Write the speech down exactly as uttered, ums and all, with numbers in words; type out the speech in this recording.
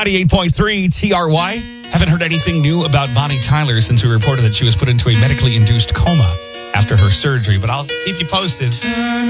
ninety-eight point three T R Y. Haven't heard anything new about Bonnie Tyler since we reported that she was put into a medically induced coma after her surgery, but I'll keep you posted.